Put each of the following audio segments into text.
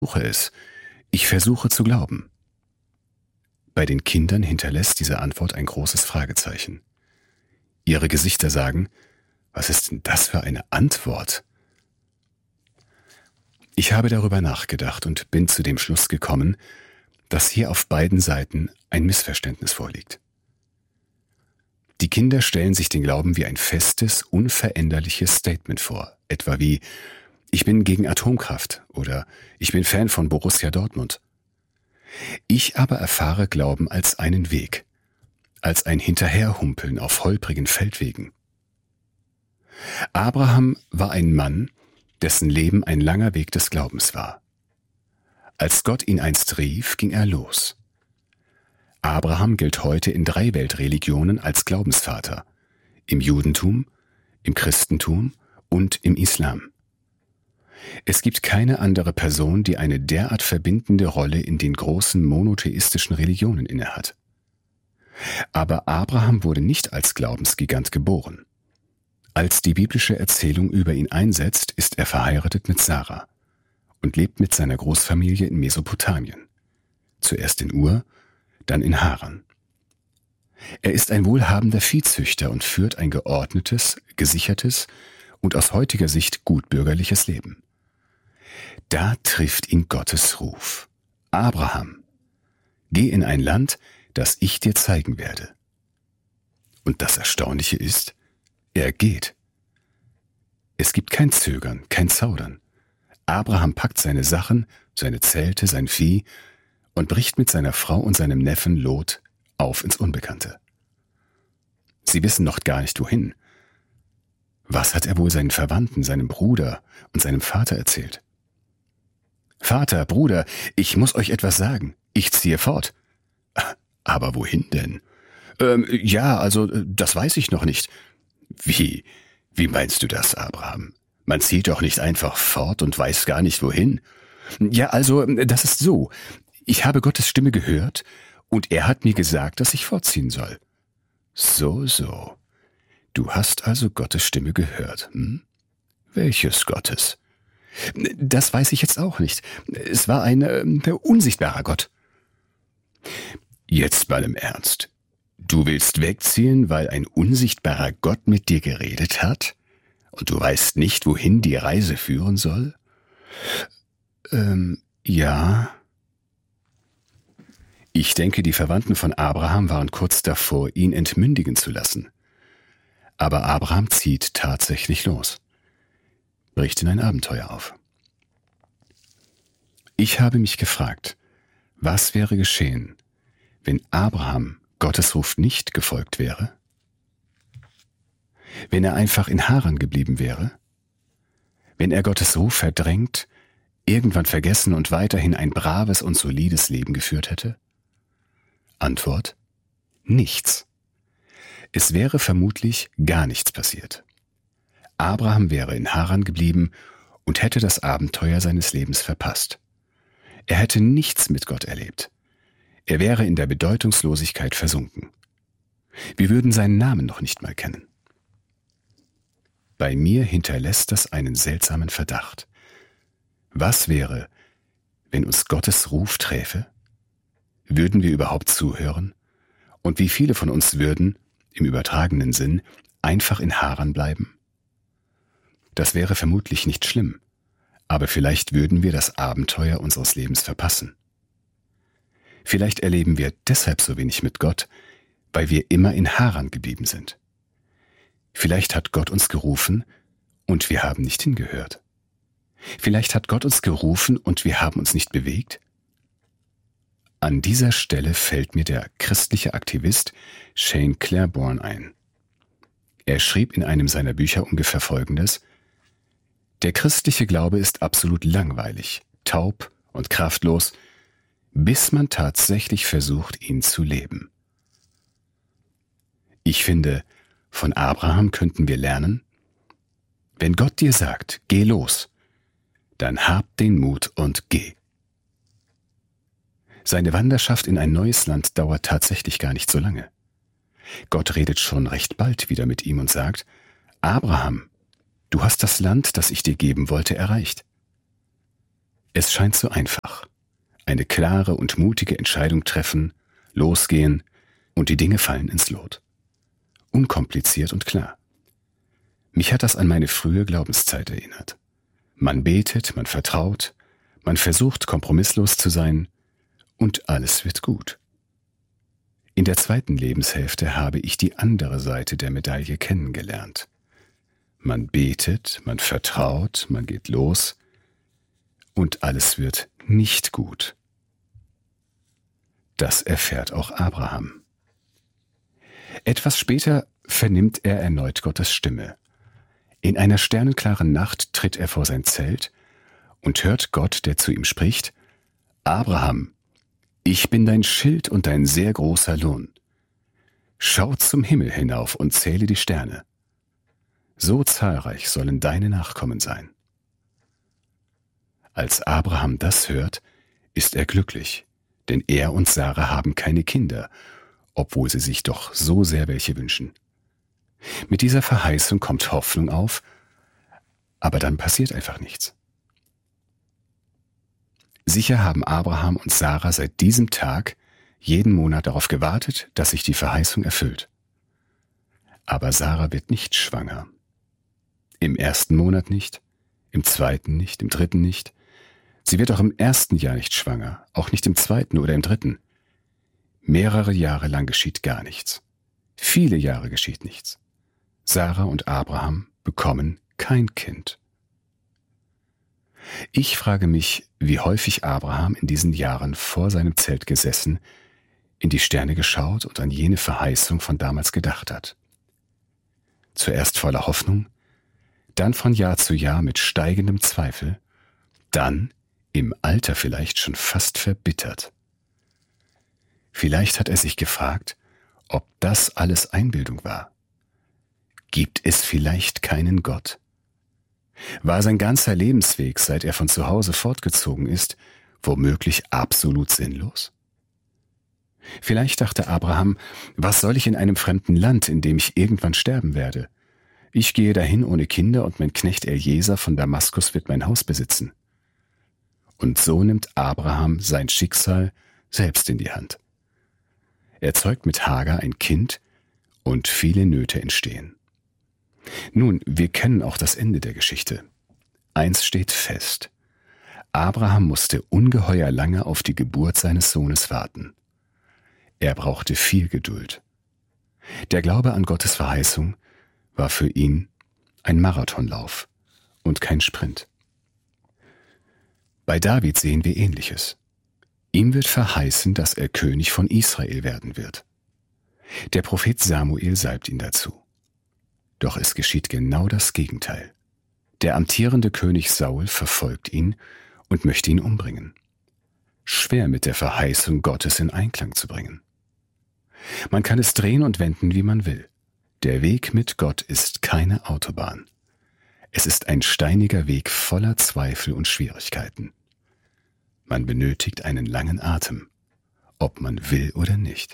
versuche es. Ich versuche zu glauben. Bei den Kindern hinterlässt diese Antwort ein großes Fragezeichen. Ihre Gesichter sagen, was ist denn das für eine Antwort? Ich habe darüber nachgedacht und bin zu dem Schluss gekommen, dass hier auf beiden Seiten ein Missverständnis vorliegt. Die Kinder stellen sich den Glauben wie ein festes, unveränderliches Statement vor, etwa wie ich bin gegen Atomkraft oder ich bin Fan von Borussia Dortmund. Ich aber erfahre Glauben als einen Weg, als ein Hinterherhumpeln auf holprigen Feldwegen. Abraham war ein Mann, dessen Leben ein langer Weg des Glaubens war. Als Gott ihn einst rief, ging er los. Abraham gilt heute in 3 Weltreligionen als Glaubensvater, im Judentum, im Christentum und im Islam. Es gibt keine andere Person, die eine derart verbindende Rolle in den großen monotheistischen Religionen innehat. Aber Abraham wurde nicht als Glaubensgigant geboren. Als die biblische Erzählung über ihn einsetzt, ist er verheiratet mit Sarah und lebt mit seiner Großfamilie in Mesopotamien. Zuerst in Ur, dann in Haran. Er ist ein wohlhabender Viehzüchter und führt ein geordnetes, gesichertes und aus heutiger Sicht gutbürgerliches Leben. Da trifft ihn Gottes Ruf. Abraham, geh in ein Land, das ich dir zeigen werde. Und das Erstaunliche ist, er geht. Es gibt kein Zögern, kein Zaudern. Abraham packt seine Sachen, seine Zelte, sein Vieh und bricht mit seiner Frau und seinem Neffen Lot auf ins Unbekannte. Sie wissen noch gar nicht wohin. Was hat er wohl seinen Verwandten, seinem Bruder und seinem Vater erzählt? Vater, Bruder, ich muss euch etwas sagen. Ich ziehe fort. Aber wohin denn? Ja, also, das weiß ich noch nicht. Wie meinst du das, Abraham? Man zieht doch nicht einfach fort und weiß gar nicht wohin. Ja, also, das ist so. Ich habe Gottes Stimme gehört und er hat mir gesagt, dass ich fortziehen soll. So. Du hast also Gottes Stimme gehört, hm? Welches Gottes? Das weiß ich jetzt auch nicht. Es war ein unsichtbarer Gott. Jetzt mal im Ernst. Du willst wegziehen, weil ein unsichtbarer Gott mit dir geredet hat? Und du weißt nicht, wohin die Reise führen soll? Ja. Ich denke, die Verwandten von Abraham waren kurz davor, ihn entmündigen zu lassen. Aber Abraham zieht tatsächlich los, bricht in ein Abenteuer auf. Ich habe mich gefragt, was wäre geschehen, wenn Abraham Gottes Ruf nicht gefolgt wäre? Wenn er einfach in Haran geblieben wäre? Wenn er Gottes Ruf verdrängt, irgendwann vergessen und weiterhin ein braves und solides Leben geführt hätte? Antwort: nichts. Es wäre vermutlich gar nichts passiert. Abraham wäre in Haran geblieben und hätte das Abenteuer seines Lebens verpasst. Er hätte nichts mit Gott erlebt. Er wäre in der Bedeutungslosigkeit versunken. Wir würden seinen Namen noch nicht mal kennen. Bei mir hinterlässt das einen seltsamen Verdacht. Was wäre, wenn uns Gottes Ruf träfe? Würden wir überhaupt zuhören? Und wie viele von uns würden, im übertragenen Sinn, einfach in Haran bleiben? Das wäre vermutlich nicht schlimm, aber vielleicht würden wir das Abenteuer unseres Lebens verpassen. Vielleicht erleben wir deshalb so wenig mit Gott, weil wir immer in Haran geblieben sind. Vielleicht hat Gott uns gerufen und wir haben nicht hingehört. Vielleicht hat Gott uns gerufen und wir haben uns nicht bewegt. An dieser Stelle fällt mir der christliche Aktivist Shane Claiborne ein. Er schrieb in einem seiner Bücher ungefähr Folgendes: Der christliche Glaube ist absolut langweilig, taub und kraftlos, bis man tatsächlich versucht, ihn zu leben. Ich finde, von Abraham könnten wir lernen: Wenn Gott dir sagt, geh los, dann hab den Mut und geh. Seine Wanderschaft in ein neues Land dauert tatsächlich gar nicht so lange. Gott redet schon recht bald wieder mit ihm und sagt: Abraham, du hast das Land, das ich dir geben wollte, erreicht. Es scheint so einfach. Eine klare und mutige Entscheidung treffen, losgehen und die Dinge fallen ins Lot. Unkompliziert und klar. Mich hat das an meine frühe Glaubenszeit erinnert. Man betet, man vertraut, man versucht kompromisslos zu sein und alles wird gut. In der zweiten Lebenshälfte habe ich die andere Seite der Medaille kennengelernt. Man betet, man vertraut, man geht los und alles wird nicht gut. Das erfährt auch Abraham. Etwas später vernimmt er erneut Gottes Stimme. In einer sternenklaren Nacht tritt er vor sein Zelt und hört Gott, der zu ihm spricht: Abraham, ich bin dein Schild und dein sehr großer Lohn. Schau zum Himmel hinauf und zähle die Sterne. So zahlreich sollen deine Nachkommen sein. Als Abraham das hört, ist er glücklich, denn er und Sarah haben keine Kinder, obwohl sie sich doch so sehr welche wünschen. Mit dieser Verheißung kommt Hoffnung auf, aber dann passiert einfach nichts. Sicher haben Abraham und Sarah seit diesem Tag jeden Monat darauf gewartet, dass sich die Verheißung erfüllt. Aber Sarah wird nicht schwanger. Im ersten Monat nicht, im zweiten nicht, im dritten nicht. Sie wird auch im ersten Jahr nicht schwanger, auch nicht im zweiten oder im dritten. Mehrere Jahre lang geschieht gar nichts. Viele Jahre geschieht nichts. Sarah und Abraham bekommen kein Kind. Ich frage mich, wie häufig Abraham in diesen Jahren vor seinem Zelt gesessen, in die Sterne geschaut und an jene Verheißung von damals gedacht hat. Zuerst voller Hoffnung, dann von Jahr zu Jahr mit steigendem Zweifel, dann im Alter vielleicht schon fast verbittert. Vielleicht hat er sich gefragt, ob das alles Einbildung war. Gibt es vielleicht keinen Gott? War sein ganzer Lebensweg, seit er von zu Hause fortgezogen ist, womöglich absolut sinnlos? Vielleicht dachte Abraham, was soll ich in einem fremden Land, in dem ich irgendwann sterben werde? Ich gehe dahin ohne Kinder und mein Knecht Eliezer von Damaskus wird mein Haus besitzen. Und so nimmt Abraham sein Schicksal selbst in die Hand. Er zeugt mit Hagar ein Kind und viele Nöte entstehen. Nun, wir kennen auch das Ende der Geschichte. Eins steht fest: Abraham musste ungeheuer lange auf die Geburt seines Sohnes warten. Er brauchte viel Geduld. Der Glaube an Gottes Verheißung war für ihn ein Marathonlauf und kein Sprint. Bei David sehen wir Ähnliches. Ihm wird verheißen, dass er König von Israel werden wird. Der Prophet Samuel salbt ihn dazu. Doch es geschieht genau das Gegenteil. Der amtierende König Saul verfolgt ihn und möchte ihn umbringen. Schwer mit der Verheißung Gottes in Einklang zu bringen. Man kann es drehen und wenden, wie man will. Der Weg mit Gott ist keine Autobahn. Es ist ein steiniger Weg voller Zweifel und Schwierigkeiten. Man benötigt einen langen Atem, ob man will oder nicht.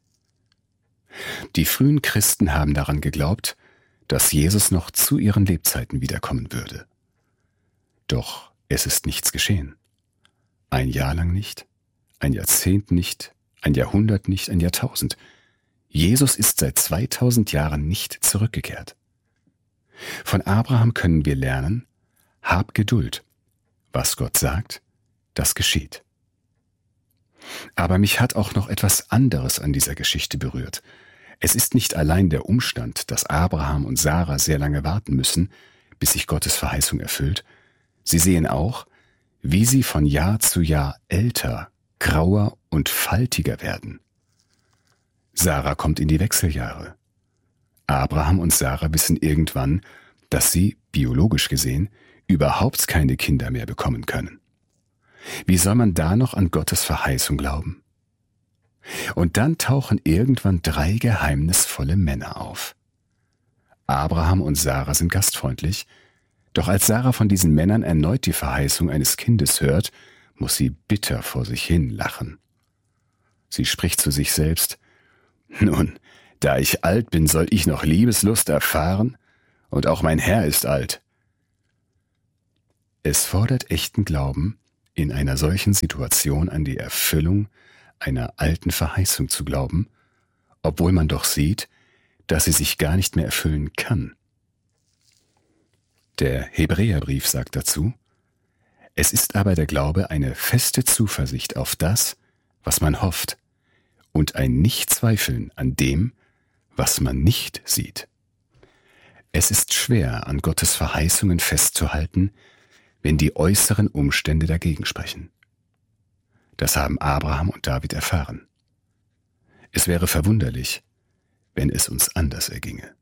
Die frühen Christen haben daran geglaubt, dass Jesus noch zu ihren Lebzeiten wiederkommen würde. Doch es ist nichts geschehen. Ein Jahr lang nicht, ein Jahrzehnt nicht, ein Jahrhundert nicht, ein Jahrtausend. Jesus ist seit 2000 Jahren nicht zurückgekehrt. Von Abraham können wir lernen: Hab Geduld. Was Gott sagt, das geschieht. Aber mich hat auch noch etwas anderes an dieser Geschichte berührt. Es ist nicht allein der Umstand, dass Abraham und Sarah sehr lange warten müssen, bis sich Gottes Verheißung erfüllt. Sie sehen auch, wie sie von Jahr zu Jahr älter, grauer und faltiger werden. Sarah kommt in die Wechseljahre. Abraham und Sarah wissen irgendwann, dass sie, biologisch gesehen, überhaupt keine Kinder mehr bekommen können. Wie soll man da noch an Gottes Verheißung glauben? Und dann tauchen irgendwann 3 geheimnisvolle Männer auf. Abraham und Sarah sind gastfreundlich, doch als Sarah von diesen Männern erneut die Verheißung eines Kindes hört, muss sie bitter vor sich hin lachen. Sie spricht zu sich selbst: Nun, da ich alt bin, soll ich noch Liebeslust erfahren? Und auch mein Herr ist alt. Es fordert echten Glauben, in einer solchen Situation an die Erfüllung einer alten Verheißung zu glauben, obwohl man doch sieht, dass sie sich gar nicht mehr erfüllen kann. Der Hebräerbrief sagt dazu: Es ist aber der Glaube eine feste Zuversicht auf das, was man hofft, und ein Nichtzweifeln an dem, was man nicht sieht. Es ist schwer, an Gottes Verheißungen festzuhalten, wenn die äußeren Umstände dagegen sprechen. Das haben Abraham und David erfahren. Es wäre verwunderlich, wenn es uns anders erginge.